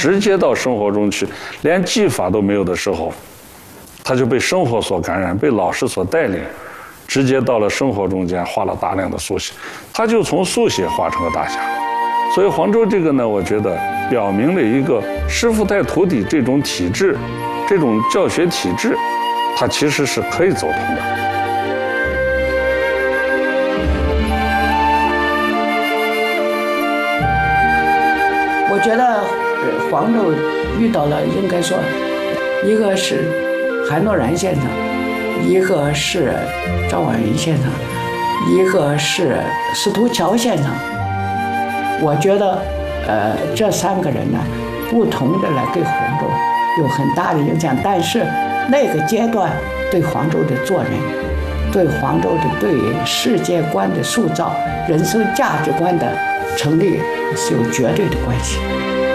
直接到生活中去，连技法都没有的时候，他就被生活所感染，被老师所带领，直接到了生活中间画了大量的速写，他就从速写画成了大侠。所以黄州这个呢，我觉得表明了一个师傅带徒弟这种体制，这种教学体制，它其实是可以走通的。 我觉得黄州遇到了，应该说，一个是韩诺然先生，一个是赵婉云先生，一个是司徒桥先生。我觉得，这3个人呢，不同的来对黄州有很大的影响。但是那个阶段对黄州的做人，对黄州的对世界观的塑造、人生价值观的成立是有绝对的关系。